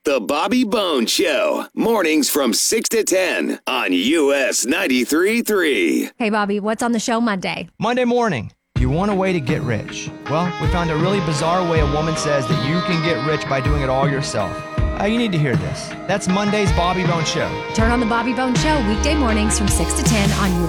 The Bobby Bones Show. Mornings from 6 to 10 on US 93.3. Hey, Bobby, what's on the show Monday? Monday morning. You want a way to get rich? Well, we found a really bizarre way a woman says that you can get rich by doing it all yourself. You need to hear this. That's Monday's Bobby Bones Show. Turn on The Bobby Bones Show weekday mornings from 6 to 10 on